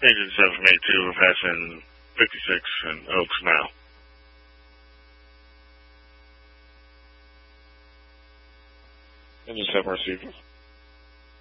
Engine 7 from 82, we're passing 56 and Oaks now. Engine 7 received.